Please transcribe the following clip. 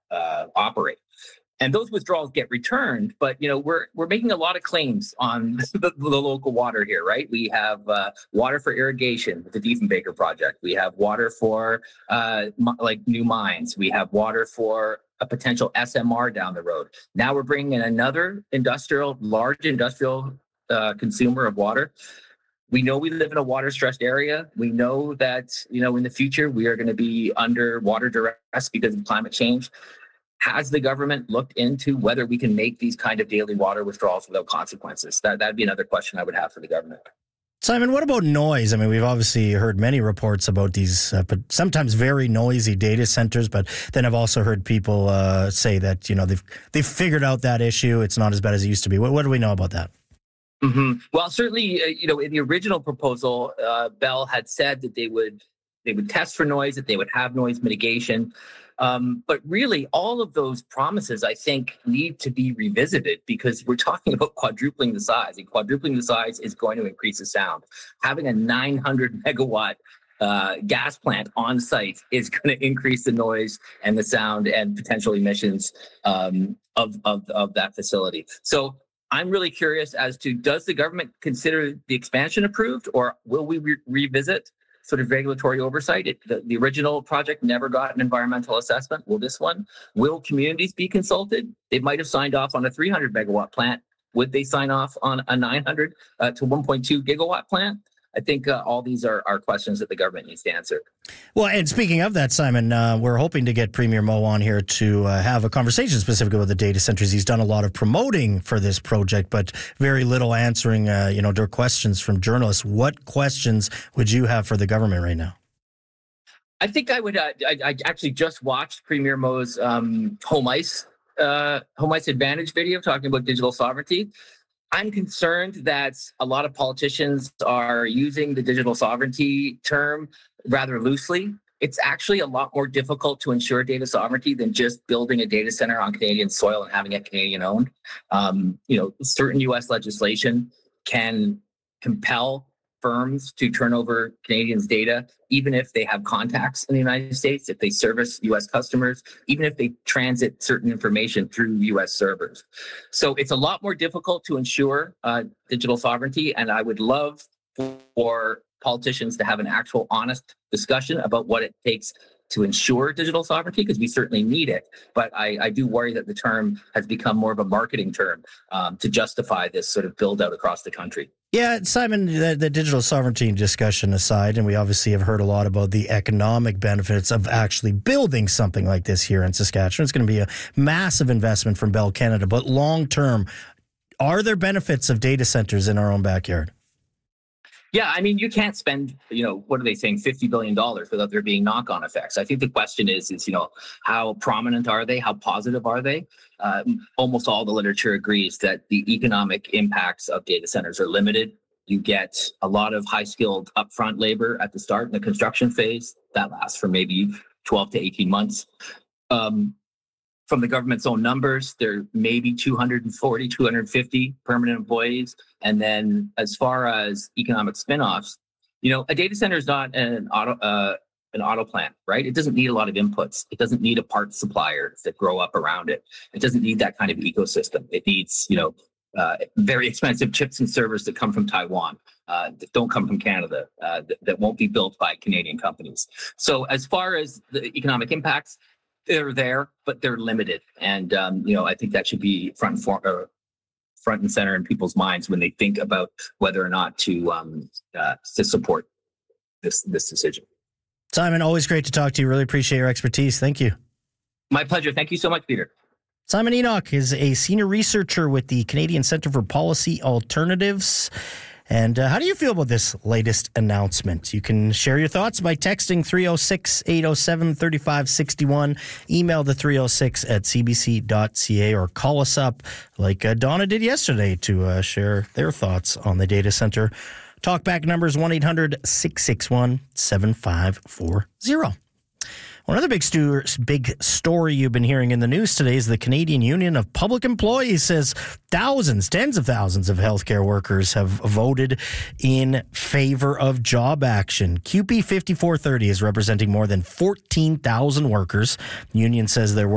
operate. And those withdrawals get returned, but we're making a lot of claims on the local water here, right? We have water for irrigation with the Diefenbaker project. We have water for new mines. We have water for a potential SMR down the road. Now we're bringing in another large industrial consumer of water. We know we live in a water-stressed area. We know that in the future we are going to be under water duress because of climate change. Has the government looked into whether we can make these kind of daily water withdrawals without consequences? That'd be another question I would have for the government. Simon, what about noise? I mean, we've obviously heard many reports about these, but sometimes very noisy data centers. But then I've also heard people say that they've figured out that issue. It's not as bad as it used to be. What do we know about that? Mm-hmm. Well, certainly, in the original proposal, Bell had said that they would test for noise, that they would have noise mitigation. But really, all of those promises, I think, need to be revisited because we're talking about quadrupling the size. And quadrupling the size is going to increase the sound. Having a 900 megawatt gas plant on site is going to increase the noise and the sound and potential emissions of that facility. So I'm really curious as to, does the government consider the expansion approved, or will we revisit sort of regulatory oversight? The original project never got an environmental assessment. Will this one? Will communities be consulted? They might have signed off on a 300 megawatt plant. Would they sign off on a 900 to 1.2 gigawatt plant? I think all these are questions that the government needs to answer. Well, and speaking of that, Simon, we're hoping to get Premier Moe on here to have a conversation specifically with the data centers. He's done a lot of promoting for this project, but very little answering, their questions from journalists. What questions would you have for the government right now? I think I would. I actually just watched Premier Moe's Home Ice Advantage video talking about digital sovereignty. I'm concerned that a lot of politicians are using the digital sovereignty term rather loosely. It's actually a lot more difficult to ensure data sovereignty than just building a data center on Canadian soil and having it Canadian owned. Certain U.S. legislation can compel firms to turn over Canadians' data, even if they have contacts in the United States, if they service U.S. customers, even if they transit certain information through U.S. servers. So it's a lot more difficult to ensure digital sovereignty, and I would love for politicians to have an actual honest discussion about what it takes to ensure digital sovereignty, because we certainly need it. But I do worry that the term has become more of a marketing term to justify this sort of build out across the country. Yeah, Simon, the digital sovereignty discussion aside, and we obviously have heard a lot about the economic benefits of actually building something like this here in Saskatchewan. It's going to be a massive investment from Bell Canada, but long term, are there benefits of data centers in our own backyard? Yeah, I mean, you can't spend, what are they saying, $50 billion without there being knock-on effects. I think the question is, how prominent are they? How positive are they? Almost all the literature agrees that the economic impacts of data centers are limited. You get a lot of high-skilled upfront labor at the start in the construction phase. That lasts for maybe 12 to 18 months. From the government's own numbers, there may be 240, 250 permanent employees. And then as far as economic spinoffs, a data center is not an auto plant, right? It doesn't need a lot of inputs. It doesn't need a parts supplier that grow up around it. It doesn't need that kind of ecosystem. It needs, very expensive chips and servers that come from Taiwan, that don't come from Canada, that won't be built by Canadian companies. So as far as the economic impacts, they're there, but they're limited. And, I think that should be front and center in people's minds when they think about whether or not to support this decision. Simon, always great to talk to you. Really appreciate your expertise. Thank you. My pleasure. Thank you so much, Peter. Simon Enoch is a senior researcher with the Canadian Centre for Policy Alternatives. And how do you feel about this latest announcement? You can share your thoughts by texting 306-807-3561, email the 306@cbc.ca, or call us up like Donna did yesterday to share their thoughts on the data center. Talkback number is 1-800-661-7540. One other big story you've been hearing in the news today is the Canadian Union of Public Employees says tens of thousands of healthcare workers have voted in favor of job action. CUPE 5430 is representing more than 14,000 workers. The union says they're